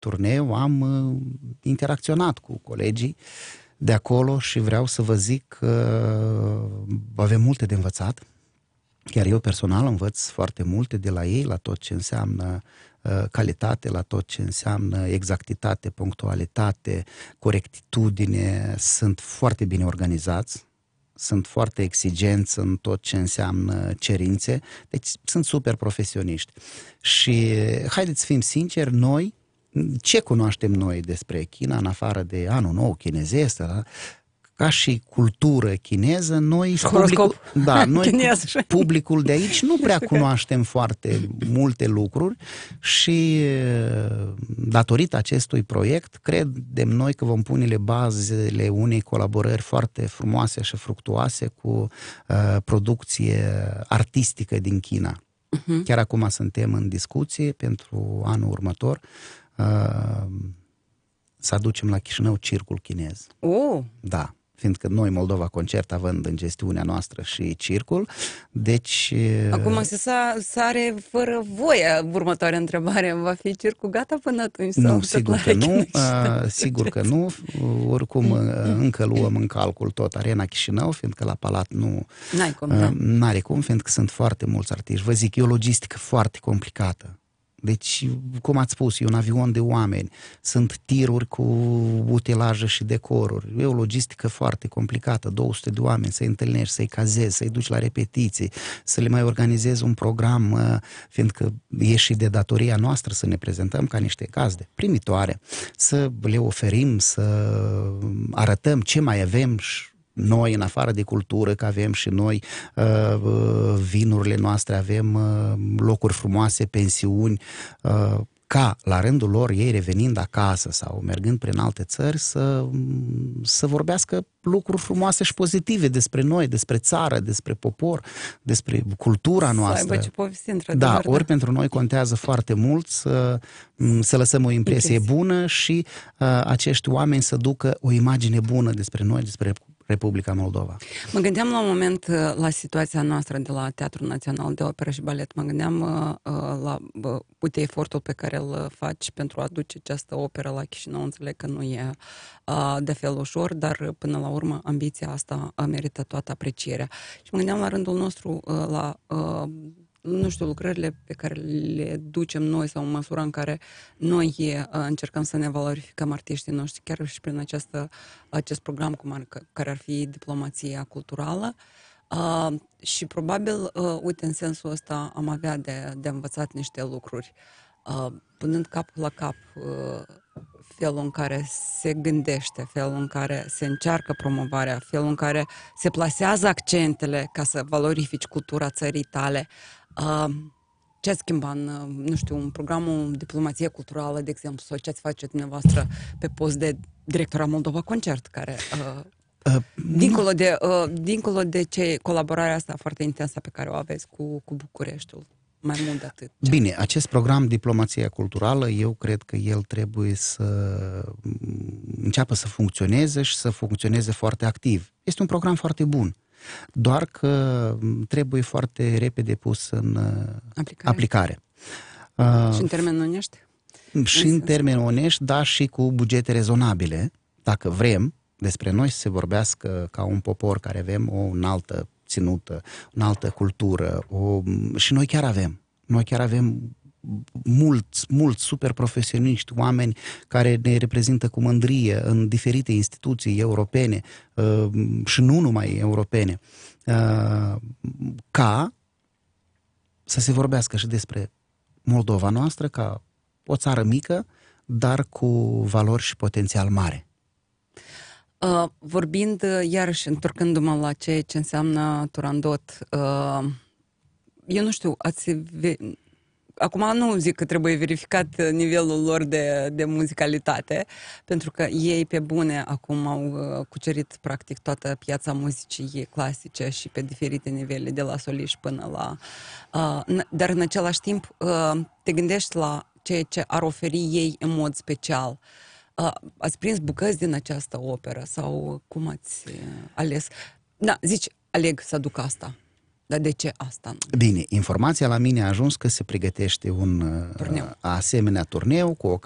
turneu am interacționat cu colegii de acolo și vreau să vă zic că avem multe de învățat. Chiar eu personal învăț foarte multe de la ei, la tot ce înseamnă calitate, la tot ce înseamnă exactitate, punctualitate, corectitudine. Sunt foarte bine organizați, sunt foarte exigenți în tot ce înseamnă cerințe, deci sunt super profesioniști. Și haideți să fim sinceri, noi, ce cunoaștem noi despre China, în afară de anul nou chinezesc, da? Ca și cultură chineză, noi, publicul de aici nu prea cunoaștem foarte multe lucruri și datorită acestui proiect credem noi că vom pune bazele unei colaborări foarte frumoase și fructuoase cu producție artistică din China. Chiar acum suntem în discuție pentru anul următor să aducem la Chișinău circul chinez. Da. Fiindcă noi, Moldova Concert, având în gestiunea noastră și circul, deci... Acum se sare fără voie următoarea întrebare. Va fi circul gata până atunci? Nu, sigur că nu. Sigur că nu. Oricum, încă luăm în calcul tot Arena Chișinău, fiindcă la Palat nu... N-are cum, fiindcă sunt foarte mulți artiști. Vă zic, e o logistică foarte complicată. Deci, cum ați spus, e un avion de oameni, sunt tiruri cu utilaje și decoruri, e o logistică foarte complicată, 200 de oameni, să-i întâlnești, să-i cazezi, să-i duci la repetiții, să le mai organizezi un program, fiindcă e și de datoria noastră să ne prezentăm ca niște gazde primitoare, să le oferim, să arătăm ce mai avem noi, în afară de cultură, că avem și noi vinurile noastre, avem locuri frumoase, pensiuni, ca la rândul lor, ei revenind acasă sau mergând prin alte țări, să vorbească lucruri frumoase și pozitive despre noi, despre țară, despre popor, despre cultura noastră. Să aibă ce povesti, într-adevăr. Da, ori pentru noi contează foarte mult să lăsăm o impresie bună și acești oameni să ducă o imagine bună despre noi, despre Republica Moldova. Mă gândeam la un moment la situația noastră de la Teatrul Național de Operă și Balet. Mă gândeam la, uite, efortul pe care îl faci pentru a aduce această operă la Chișinău. Înțeleg că nu e de fel ușor, dar până la urmă ambiția asta merită toată aprecierea. Și mă gândeam la rândul nostru la nu știu, lucrările pe care le ducem noi sau în măsura în care noi încercăm să ne valorificăm artiștii noștri, chiar și prin acest program care ar fi diplomația culturală. Și probabil, uite, în sensul ăsta am avea de învățat niște lucruri. Punând capul la cap felul în care se gândește, felul în care se încearcă promovarea, felul în care se plasează accentele ca să valorifici cultura țării tale. Ce ați schimbat nu știu, în programul Diplomație Culturală, de exemplu, sau ce ați face dumneavoastră pe post de director a Moldova Concert, care dincolo de colaborarea asta foarte intensă pe care o aveți cu Bucureștiul, mai mult de atât. Bine, acest program Diplomația Culturală, eu cred că el trebuie să înceapă să funcționeze și să funcționeze foarte activ. Este un program foarte bun. Doar că trebuie foarte repede pus în aplicare. Și în termeni onești? Și în termeni onești, dar și cu bugete rezonabile, dacă vrem despre noi să se vorbească ca un popor care avem o înaltă ținută, o înaltă cultură, și noi chiar avem. Noi chiar avem mulți super profesioniști, oameni care ne reprezintă cu mândrie în diferite instituții europene și nu numai europene, ca să se vorbească și despre Moldova noastră ca o țară mică, dar cu valori și potențial mare. Vorbind, iarăși, întorcându-mă la ce înseamnă Turandot, eu nu știu, acum nu zic că trebuie verificat nivelul lor de muzicalitate, pentru că ei pe bune acum au cucerit practic toată piața muzicii clasice și pe diferite nivele, de la soliști până la... Dar în același timp te gândești la ceea ce ar oferi ei în mod special. Ați prins bucăți din această operă sau cum ați ales? Da, zici, aleg să aduc asta. Dar de ce asta? Bine, informația la mine a ajuns că se pregătește un asemenea turneu cu